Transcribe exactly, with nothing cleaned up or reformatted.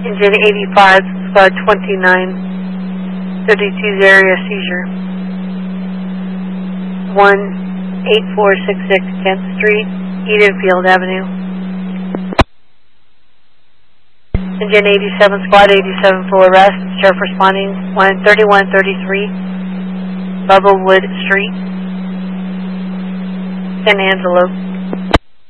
Engine eighty-five, Squad twenty-nine, thirty-two's area seizure. one eight four six six Kent Street, Edenfield Avenue. Engine eighty-seven, Squad eighty-seven, full arrest. Sheriff responding, one thirty-one thirty-three, Bubblewood Street, San Angelo.